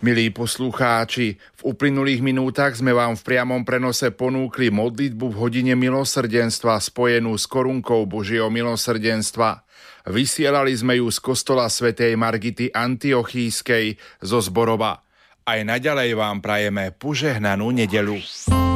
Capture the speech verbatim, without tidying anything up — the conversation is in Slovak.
Milí poslucháči, v uplynulých minútach sme vám v priamom prenose ponúkli modlitbu v hodine milosrdenstva spojenú s korunkou Božieho milosrdenstva. Vysielali sme ju z kostola svätej Margity Antiochískej zo Zborova. Aj naďalej vám prajeme požehnanú nedeľu.